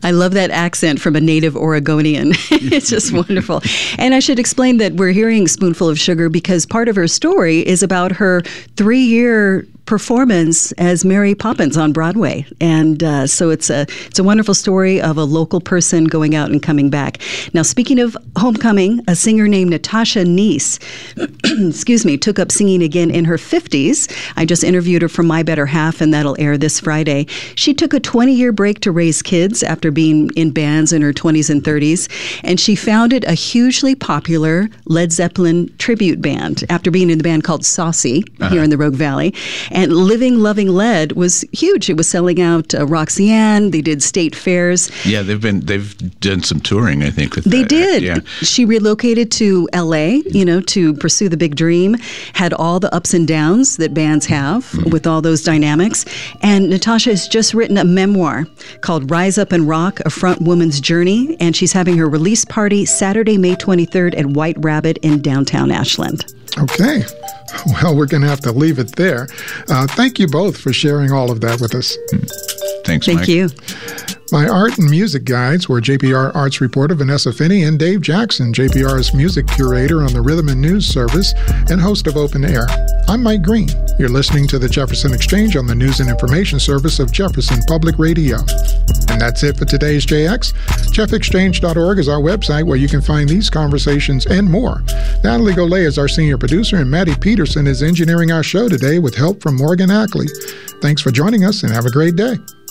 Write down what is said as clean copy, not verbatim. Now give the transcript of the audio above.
I love that accent from a native Oregonian. It's just wonderful. And I should explain that we're hearing Spoonful of Sugar because part of her story is about her 3-year performance as Mary Poppins on Broadway. And so it's a wonderful story of a local person going out and coming back. Now, speaking of homecoming, a singer named Natasha Neese, took up singing again in her 50s. I just interviewed her for My Better Half, and that'll air this Friday. She took a 20-year break to raise kids after being in bands in her 20s and 30s, and she founded a hugely popular Led Zeppelin tribute band after being in the band called Saucy here in the Rogue Valley. And Living Loving Led was huge. It was selling out Roxanne. They did state fairs. Yeah, they've done some touring, I think. With they that. did. Yeah. She relocated to L.A., to pursue the big dream. Had all the ups and downs that bands have with all those dynamics. And Natasha has just written a memoir called Rise Up and Rock, A Front Woman's Journey. And she's having her release party Saturday, May 23rd at White Rabbit in downtown Ashland. Okay. Well, we're going to have to leave it there. Thank you both for sharing all of that with us. Thanks, Thank Mike. you. My art and music guides were JPR Arts reporter Vanessa Finney and Dave Jackson, JPR's music curator on the Rhythm and News Service and host of Open Air. I'm Mike Green. You're listening to the Jefferson Exchange on the News and Information Service of Jefferson Public Radio. And that's it for today's JX. JeffExchange.org is our website where you can find these conversations and more. Natalie Golay is our senior producer, and Maddie Peterson is engineering our show today with help from Morgan Ackley. Thanks for joining us, and have a great day.